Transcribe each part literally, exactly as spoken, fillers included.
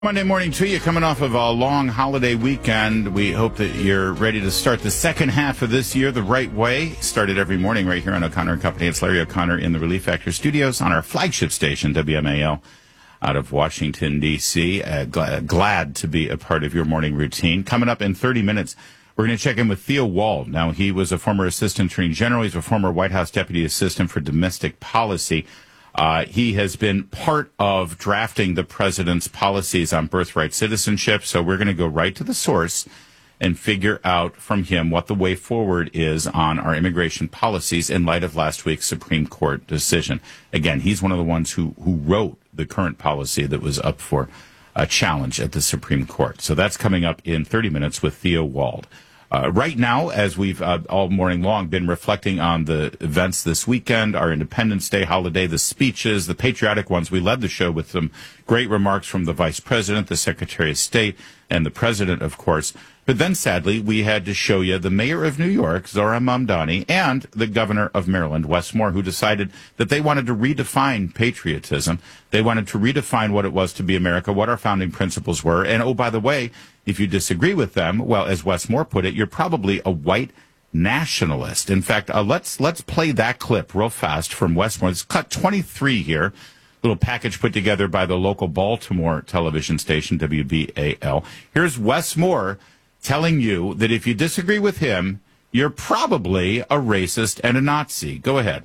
Monday morning to you, coming off of a long holiday weekend. We hope that you're ready to start the second half of this year the right way. Started every morning right here on O'Connor and Company. It's Larry O'Connor in the Relief Factor studios on our flagship station, W M A L, out of Washington, D C Uh, gl- glad to be a part of your morning routine. Coming up in thirty minutes, we're going to check in with Theo Wald. Now, he was a former Assistant Attorney General. He's a former White House Deputy Assistant for Domestic Policy. Uh, he has been part of drafting the president's policies on birthright citizenship. So we're going to go right to the source and figure out from him what the way forward is on our immigration policies in light of last week's Supreme Court decision. Again, he's one of the ones who, who wrote the current policy that was up for a challenge at the Supreme Court. So that's coming up in thirty minutes with Theo Wald. Uh, right now, as we've uh, all morning long been reflecting on the events this weekend, our Independence Day holiday, the speeches, the patriotic ones, we led the show with some great remarks from the Vice President, the Secretary of State, and the President, of course. But then, sadly, we had to show you the Mayor of New York, Zohran Mamdani, and the Governor of Maryland, Wes Moore, who decided that they wanted to redefine patriotism. They wanted to redefine what it was to be America, what our founding principles were. And, oh, by the way, if you disagree with them, well, as Wes Moore put it, you're probably a white nationalist. In fact, uh, let's let's play that clip real fast from Wes Moore. It's cut twenty-three here. Little package put together by the local Baltimore television station, W B A L. Here's Wes Moore telling you that if you disagree with him, you're probably a racist and a Nazi. Go ahead.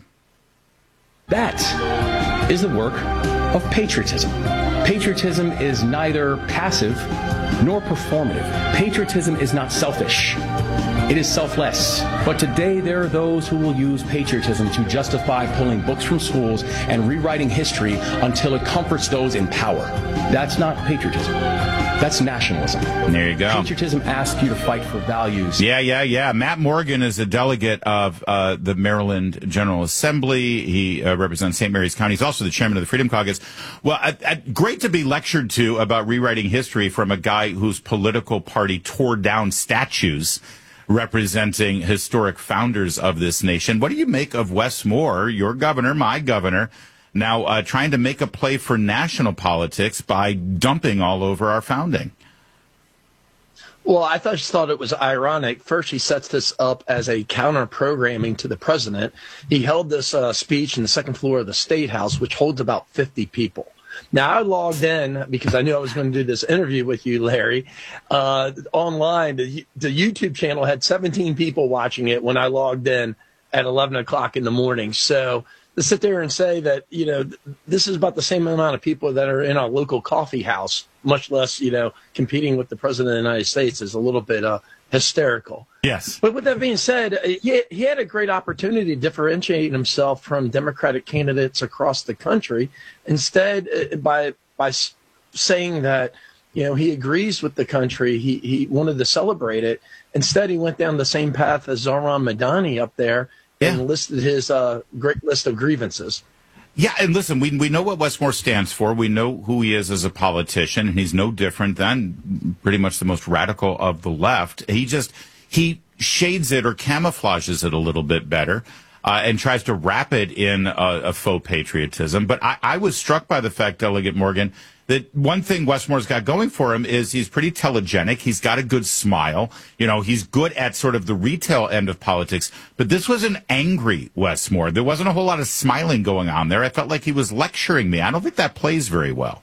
That is the work of patriotism. Patriotism is neither passive nor performative. Patriotism is not selfish. It is selfless. But today there are those who will use patriotism to justify pulling books from schools and rewriting history until it comforts those in power. That's not patriotism. That's nationalism. There you go. Patriotism asks you to fight for values. Yeah, yeah, yeah. Matt Morgan is a delegate of uh, the Maryland General Assembly. He uh, represents Saint Mary's County. He's also the chairman of the Freedom Caucus. Well, uh, uh, great to be lectured to about rewriting history from a guy whose political party tore down statues representing historic founders of this nation. What do you make of Wes Moore, your governor, my governor, now uh, trying to make a play for national politics by dumping all over our founding? Well, I thought, just thought it was ironic. First, he sets this up as a counter-programming to the president. He held this uh, speech in the second floor of the State House, which holds about fifty people. Now, I logged in because I knew I was going to do this interview with you, Larry, uh, online. The, the YouTube channel had seventeen people watching it when I logged in at eleven o'clock in the morning. So to sit there and say that, you know, this is about the same amount of people that are in our local coffee house, much less, you know, competing with the president of the United States, is a little bit uh, hysterical. Yes. But with that being said, he, he had a great opportunity to differentiate himself from Democratic candidates across the country. Instead, by by saying that, you know, he agrees with the country, he, he wanted to celebrate it. Instead, he went down the same path as Zohran Mamdani up there yeah. and listed his uh, great list of grievances. Yeah, and listen, we we know what Wes Moore stands for. We know who he is as a politician, and he's no different than pretty much the most radical of the left. He just, he shades it or camouflages it a little bit better uh, and tries to wrap it in a, a faux patriotism. But I, I was struck by the fact, Delegate Morgan, that one thing Wes Moore's got going for him is he's pretty telegenic. He's got a good smile. You know, he's good at sort of the retail end of politics. But this was an angry Wes Moore. There wasn't a whole lot of smiling going on there. I felt like he was lecturing me. I don't think that plays very well.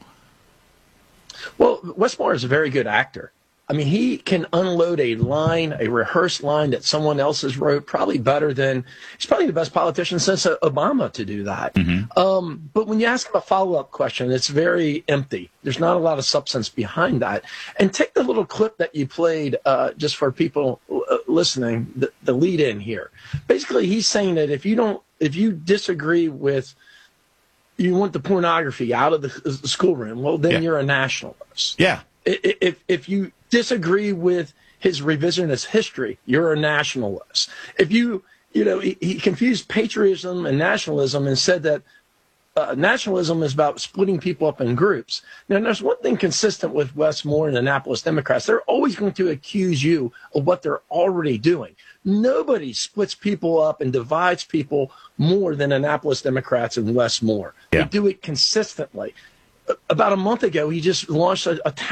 Well, Wes Moore is a very good actor. I mean, he can unload a line, a rehearsed line that someone else has wrote probably better than, he's probably the best politician since Obama to do that. Mm-hmm. Um, but when you ask him a follow-up question, it's very empty. There's not a lot of substance behind that. And take the little clip that you played uh, just for people uh, listening, the, the lead in here. Basically, he's saying that if you don't, if you disagree with, you want the pornography out of the, the schoolroom, well, then yeah. you're a nationalist. Yeah. If if you disagree with his revisionist history, you're a nationalist. If you, you know, he, he confused patriotism and nationalism and said that uh, nationalism is about splitting people up in groups. Now, there's one thing consistent with Wes Moore and Annapolis Democrats. They're always going to accuse you of what they're already doing. Nobody splits people up and divides people more than Annapolis Democrats and Wes Moore. Yeah. They do it consistently. about a month ago, he just launched a, a